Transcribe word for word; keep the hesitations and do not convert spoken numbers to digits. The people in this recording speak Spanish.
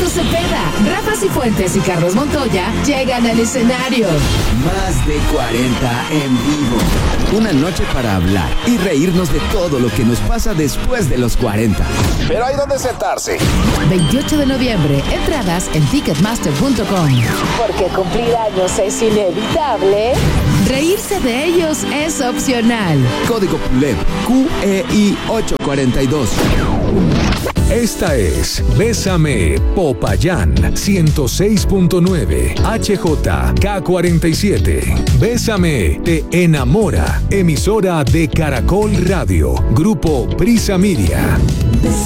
Alejandro Cepeda, Rafa Cifuentes y Carlos Montoya llegan al escenario. Más de cuarenta en vivo. Una noche para hablar y reírnos de todo lo que nos pasa después de los cuarenta. Pero hay donde sentarse. veintiocho de noviembre, entradas en ticketmaster punto com. Porque cumplir años es inevitable, reírse de ellos es opcional. Código P U L E B Q E I ochocientos cuarenta y dos. Esta es Bésame Popayán ciento seis punto nueve H J K cuarenta y siete. Bésame te enamora. Emisora de Caracol Radio. Grupo Prisa Media.